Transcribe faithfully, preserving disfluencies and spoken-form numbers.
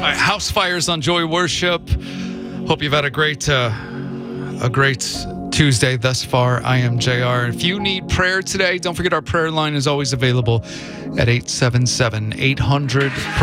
right, house fires on Joy Worship. Hope you've had a great, uh, a great Tuesday thus far. I am J R. If you need prayer today, don't forget our prayer line is always available at eight seven seven, eight hundred,